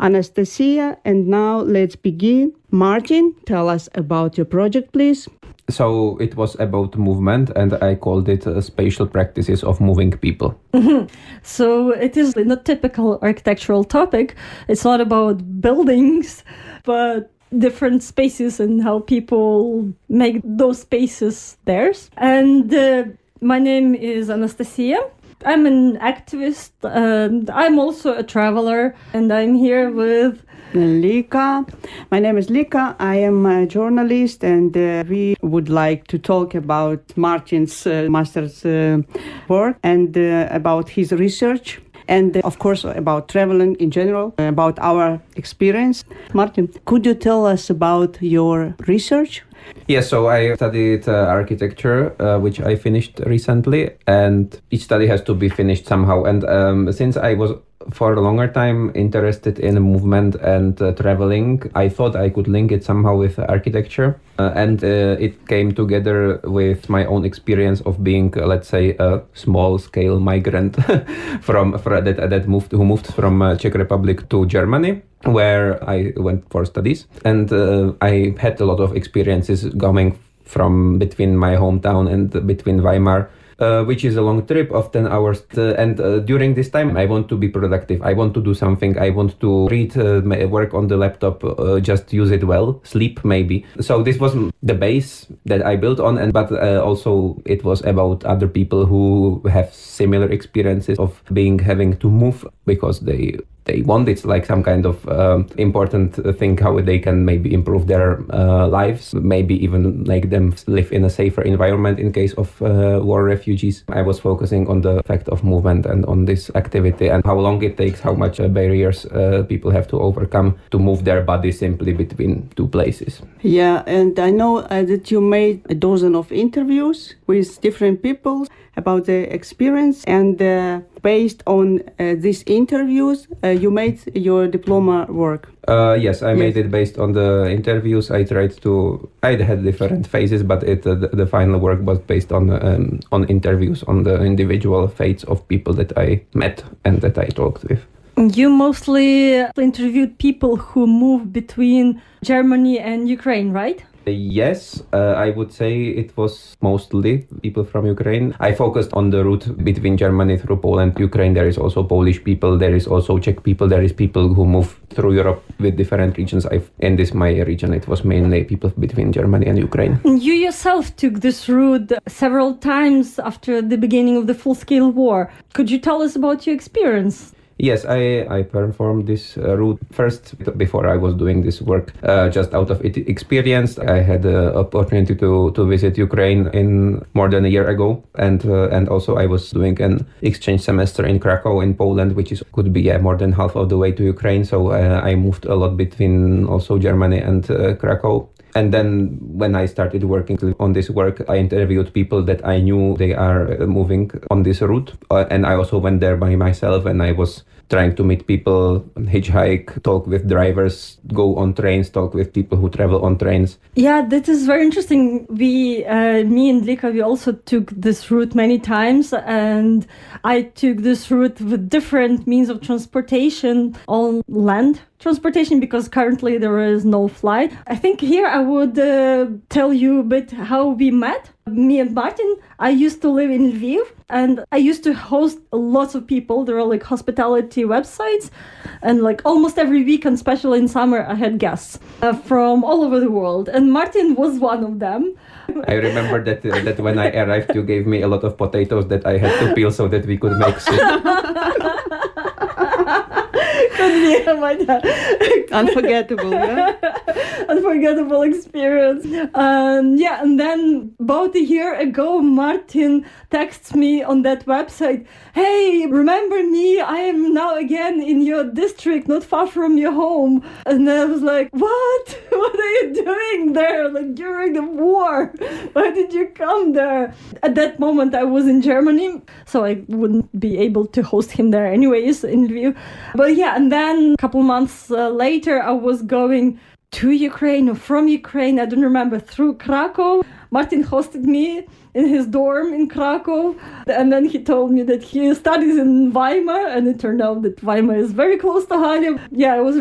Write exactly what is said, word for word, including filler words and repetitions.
Anastasia, and now let's begin. Martin, tell us about your project, please. So it was about movement, and I called it uh, Spatial Practices of Moving People. Mm-hmm. So it is not typical architectural topic. It's not about buildings, but different spaces and how people make those spaces theirs. And uh, my name is Anastasia. I'm an activist, and I'm also a traveler, and I'm here with Lika. My name is Lika. I am a journalist, and uh, we would like to talk about Martin's uh, master's uh, work and uh, about his research. And, uh, of course, about traveling in general, about our experience. Martin, could you tell us about your research? Yes, so I studied uh, architecture, uh, which I finished recently, and each study has to be finished somehow. And um, since I was for a longer time interested in movement and uh, traveling, I thought I could link it somehow with architecture. Uh, and uh, it came together with my own experience of being, uh, let's say, a small-scale migrant from, from that that moved who moved from uh, Czech Republic to Germany, where I went for studies. And uh, I had a lot of experiences going from between my hometown and between Weimar, Uh, which is a long trip of ten hours. Uh, and uh, during this time, I want to be productive. I want to do something. I want to read, uh, work on the laptop, uh, just use it well, sleep maybe. So this was the base that I built on. And But uh, also it was about other people who have similar experiences of being having to move because they they want. It's like some kind of um, important thing how they can maybe improve their uh, lives, maybe even make them live in a safer environment in case of uh, war refugees. I was focusing on the fact of movement and on this activity and how long it takes, how much uh, barriers uh, people have to overcome to move their body simply between two places. Yeah, and I know uh, that you made a dozen of interviews with different people about the experience, and uh, based on uh, these interviews, uh, you made your diploma work. Uh, yes, I yes. made it based on the interviews. I tried to, I had different phases, but it, uh, the, the final work was based on um, on interviews, on the individual fates of people that I met and that I talked with. You mostly interviewed people who moved between Germany and Ukraine, right? Yes, uh, I would say it was mostly people from Ukraine. I focused on the route between Germany through Poland, Ukraine. There is also Polish people, there is also Czech people, there is people who move through Europe with different regions. I've, in this my region, it was mainly people between Germany and Ukraine. You yourself took this route several times after the beginning of the full-scale war. Could you tell us about your experience? Yes, I, I performed this uh, route first before I was doing this work. Uh, just out of it experience, I had the opportunity to, to visit Ukraine in more than a year ago, and uh, and also I was doing an exchange semester in Krakow in Poland, which is could be yeah, more than half of the way to Ukraine. So uh, I moved a lot between also Germany and uh, Krakow. And then when I started working on this work, I interviewed people that I knew they are moving on this route. Uh, and I also went there by myself, and I was trying to meet people, hitchhike, talk with drivers, go on trains, talk with people who travel on trains. Yeah, that is very interesting. We, uh, me and Lika, we also took this route many times, and I took this route with different means of transportation on land transportation, because currently there is no flight. I think here I would uh, tell you a bit how we met. Me and Martin, I used to live in Lviv, and I used to host lots of people. There are like hospitality websites, and like almost every weekend, especially in summer, I had guests uh, from all over the world, and Martin was one of them. I remember that uh, that when I arrived, you gave me a lot of potatoes that I had to peel so that we could make soup. Unforgettable, yeah? Unforgettable experience. Um, yeah, and then about a year ago, Martin texts me on that website, "Hey, remember me? I am now again in your district, not far from your home." And I was like, what? What are you doing there? Like during the war? Why did you come there? At that moment, I was in Germany, so I wouldn't be able to host him there anyways in Lviv. But yeah, and then a couple months uh, later, I was going to Ukraine or from Ukraine, I don't remember, through Krakow. Martin hosted me in his dorm in Krakow, and then he told me that he studies in Weimar, and it turned out that Weimar is very close to Halle. Yeah, it was